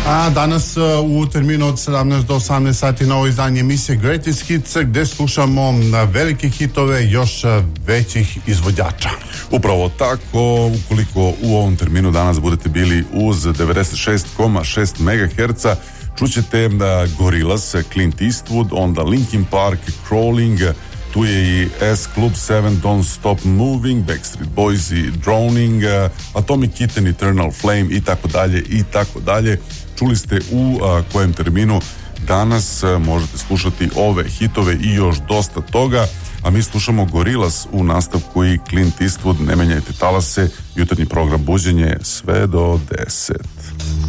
A danas u terminu od 17 do 18 sati novo izdanje emisije Greatest Hits, gde slušamo velike hitove još većih izvođača. Upravo tako, ukoliko u ovom terminu danas budete bili uz 96,6 MHz, čućete Gorillaz, Clint Eastwood, onda Linkin Park, Crawling, tu je i S Club 7, Don't Stop Moving, Backstreet Boys i Drowning, Atomic Kitten, Eternal Flame i tako dalje i tako dalje. Čuli ste u kojem terminu danas možete slušati ove hitove i još dosta toga, a mi slušamo Gorillaz u nastavku i Clint Eastwood, Ne menjajte talase, jutarnji program Buđenje sve do 10.